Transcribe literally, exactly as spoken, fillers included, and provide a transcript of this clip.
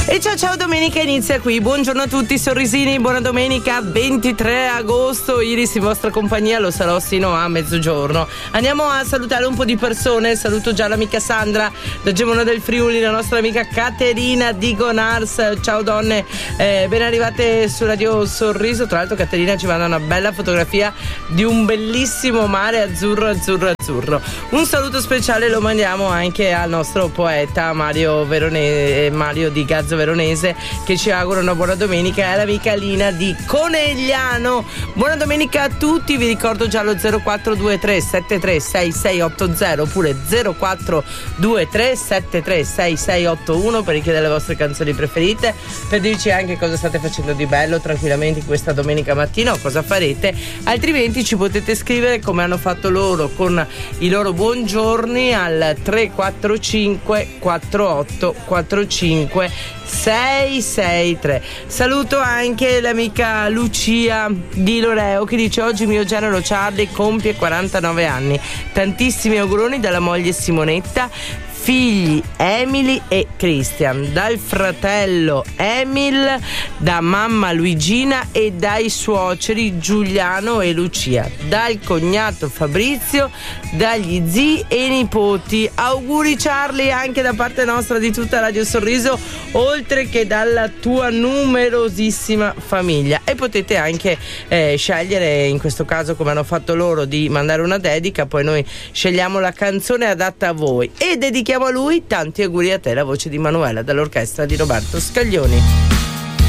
E ciao ciao, domenica inizia qui. Buongiorno a tutti, sorrisini, buona domenica, ventitré agosto. Iris in vostra compagnia, lo sarò sino a mezzogiorno. Andiamo a salutare un po' di persone. Saluto già l'amica Sandra da Gemona del Friuli, la nostra amica Caterina di Gonars. Ciao donne, eh, ben arrivate su Radio Sorriso. Tra l'altro Caterina ci manda una bella fotografia di un bellissimo mare azzurro azzurro azzurro. Un saluto speciale lo mandiamo anche al nostro poeta Mario Veronese, Mario di Gazzo Veronese, che ci augura una buona domenica, e all'amica Lina di Conegliano. Buona domenica a tutti. Vi ricordo già lo zero quattro due tre sette tre sei sei otto zero oppure zero quattro due tre sette tre sei sei otto uno per richiedere le vostre canzoni preferite, per dirci anche cosa state facendo di bello tranquillamente questa domenica mattina o cosa farete. Altrimenti ci potete scrivere come hanno fatto loro con i loro buongiorni al tre quattro cinque quattro otto quattro cinque sei sei tre. Saluto anche l'amica Lucia di Loreo che dice: oggi mio genero Charlie compie quarantanove anni, tantissimi auguroni dalla moglie Simonetta, figli Emily e Christian, dal fratello Emil, da mamma Luigina e dai suoceri Giuliano e Lucia, dal cognato Fabrizio, dagli zii e nipoti. Auguri Charlie anche da parte nostra, di tutta Radio Sorriso, oltre che dalla tua numerosissima famiglia. E potete anche eh, scegliere, in questo caso come hanno fatto loro, di mandare una dedica, poi noi scegliamo la canzone adatta a voi e dedichiamo a lui. Tanti auguri a te, la voce di Manuela dall'orchestra di Roberto Scaglioni.